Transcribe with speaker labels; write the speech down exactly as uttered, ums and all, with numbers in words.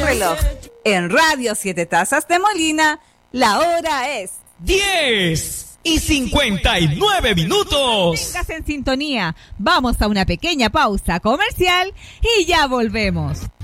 Speaker 1: reloj. En Radio Siete Tazas de Molina, la hora es
Speaker 2: diez y cincuenta y nueve minutos.
Speaker 3: Vengas en sintonía. Vamos a una pequeña pausa comercial y ya volvemos.